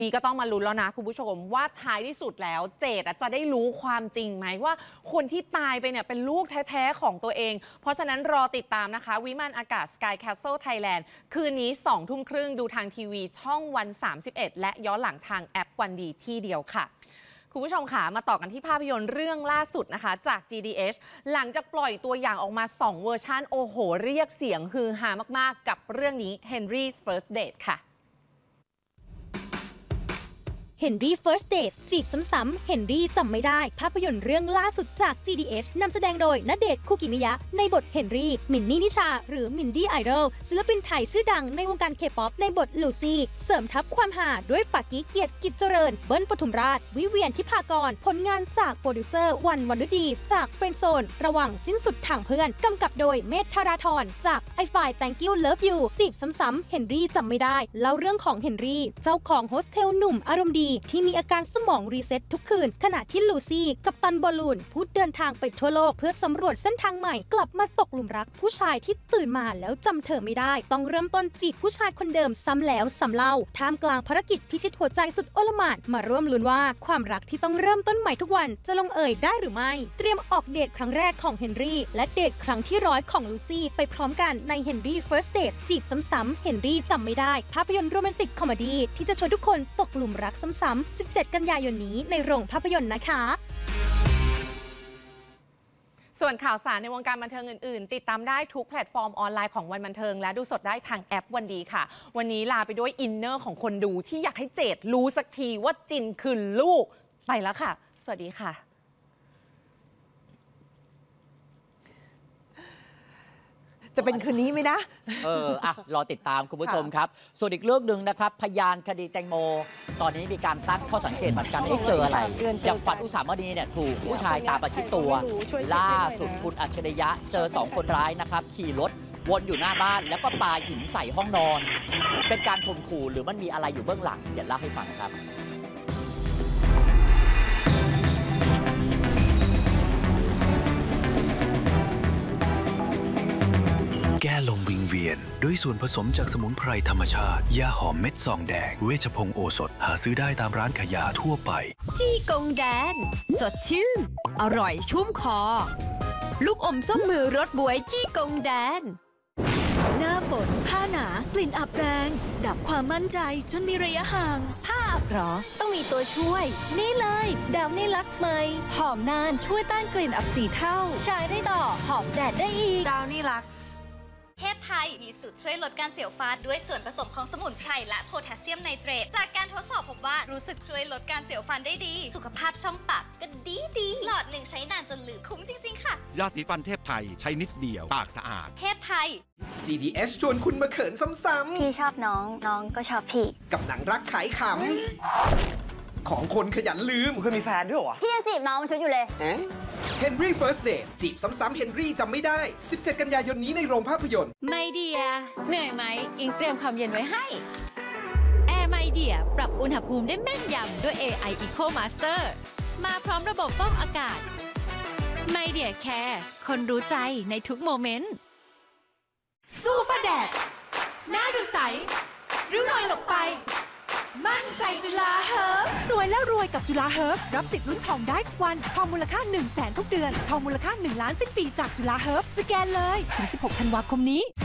นี่ก็ต้องมาลุ้นแล้วนะคุณผู้ชมว่าท้ายที่สุดแล้วเจดจะได้รู้ความจริงไหมว่าคนที่ตายไปเนี่ยเป็นลูกแท้ๆของตัวเองเพราะฉะนั้นรอติดตามนะคะวิมานอากาศ Sky Castle Thailand คืนนี้ 20:30 น.ดูทางทีวีช่องวัน 31 และย้อนหลังทางแอปวันดีที่เดียวค่ะคุณผู้ชมค่ะมาต่อกันที่ภาพยนตร์เรื่องล่าสุดนะคะจาก GDH หลังจากปล่อยตัวอย่างออกมา2เวอร์ชันโอ้โหเรียกเสียงฮือฮามากๆกับเรื่องนี้ Henry's First Date ค่ะ Henry First Date จีบซ้ำๆ Henry จำไม่ได้ภาพยนตร์เรื่องล่าสุดจาก GDH นำแสดงโดยณเดชน์ คุกิมิยะในบท Henry มินนี่นิชาหรือมินดี้ไอดอลศิลปินไทยชื่อดังในวงการเคป๊อปในบทลูซี่เสริมทับความหาด้วยปากกี้เกียรติกิจเจริญเบิ้ลปทุมราชวิเวียนทิพากรผลงานจากโปรดิวเซอร์วันวรรณฤดีจากเฟรนด์โซนระหว่างสิ้นสุดทางเพื่อนกำกับโดยเมธธาราธรจาก I Find Thank You Love You จีบซ้ำๆ Henry จำไม่ได้เล่าเรื่องของ Henry เจ้าของโฮสเทลหนุ่มอารมณ์ดีที่มีอาการสมองรีเซ็ตทุกคืนขณะที่ลูซี่กัปตันบอลลูนผู้เดินทางไปทั่วโลกเพื่อสำรวจเส้นทางใหม่กลับมาตกหลุมรักผู้ชายที่ตื่นมาแล้วจำเธอไม่ได้ต้องเริ่มต้นจีบผู้ชายคนเดิมซ้ำแล้วซ้ำเล่าท่ามกลางภารกิจพิชิตหัวใจสุดโอลหม่านมาร่วมลุ้นว่าความรักที่ต้องเริ่มต้นใหม่ทุกวันจะลงเอยได้หรือไม่เตรียมออกเดทครั้งแรกของเฮนรี่และเดทครั้งที่100ของลูซี่ไปพร้อมกันใน Henry First Date จีบซ้ำๆ Henry จำไม่ได้ภาพยนตร์โรแมนติกคอมเมดี้ที่จะชวนทุกคนตกหลุมรักซ้ำๆ17 กันยายนนี้ในโรงภาพยนตร์นะคะส่วนข่าวสารในวงการบันเทิงอื่นๆติดตามได้ทุกแพลตฟอร์มออนไลน์ของวันบันเทิงและดูสดได้ทางแอปวันดีค่ะวันนี้ลาไปด้วยอินเนอร์ของคนดูที่อยากให้เจดรู้สักทีว่าจินคือลูกไปแล้วค่ะสวัสดีค่ะจะเป็นคืนนี้ไหมนะรอติดตามคุณผู้ชมครับส่วนอีกเรื่องหนึ่งนะครับพยานคดีแตงโมตอนนี้มีการตั้งข้อสังเกตเหมือนกันว่าเจออะไรอย่างขวัญอุสามณีเนี่ยถูกผู้ชายตามประชิดตัวล่าสุดคุณอัจฉริยะเจอ2 คนร้ายนะครับขี่รถวนอยู่หน้าบ้านแล้วก็ปาหินใส่ห้องนอนเป็นการข่มขู่หรือมันมีอะไรอยู่เบื้องหลังเดี๋ยวเล่าให้ฟังครับแก้ลมวิงเวียนด้วยส่วนผสมจากสมุนไพรธรรมชาติยาหอมเม็ดซองแดงเวชพงศ์โอสถหาซื้อได้ตามร้านขายยาทั่วไปจี้กงแดนสดชื่นอร่อยชุ่มคอลูกอมส้มมือรสบวยจี้กงแดนหน้าฝนผ้าหนากลิ่นอับแรงดับความมั่นใจจนมีระยะห่างผ้าอับหรอต้องมีตัวช่วยนี่เลยดาวนี่ลักซ์ไมหอมนานช่วยต้านกลิ่นอับ4 เท่าใช้ได้ต่อหอมแดดได้อีกดาวนี่ลักซ์เทพไทยมีสูตรช่วยลดการเสียวฟันด้วยส่วนผสมของสมุนไพรและโพแทสเซียมไนเตรตจากการทดสอบพบว่ารู้สึกช่วยลดการเสียวฟันได้ดีสุขภาพช่องปากก็ดีหลอด1ใช้นานจนลืมคุ้มจริงๆค่ะยาสีฟันเทพไทยใช้นิดเดียวปากสะอาดเทพไทย GDH ชวนคุณมาเขินซ้ำๆพี่ชอบน้องน้องก็ชอบพี่กับหนังรักขายขำของคนขยันลืมเคยมีแฟนด้วยเหรอพี่ยังจีบน้องชุดอยู่เลย Henry First Date จีบซ้ำๆ Henry จำไม่ได้17 กันยายนนี้ในโรงภาพยนตร์ไมเดียเหนื่อยไหมอิงเตรียมความเย็นไว้ให้แอร์ไมเดียปรับอุณหภูมิได้แม่นยำด้วย AI Eco Master มาพร้อมระบบฟอกอากาศไมเดียแคร์คนรู้ใจในทุกโมเมนต์สู้ฟ้าแดดหน้าดูใสริ้วรอยหลบไปมั่นใจจุฬาเฮิร์บสวยแล้วรวยกับจุฬาเฮิร์บรับสิทธิ์ลุ้นทองได้ทุกวันทองมูลค่า100,000ทุกเดือนทองมูลค่า1 ล้านสิ้นปีจากจุฬาเฮิร์บสแกนเลยถึง16 ธันวาคมนี้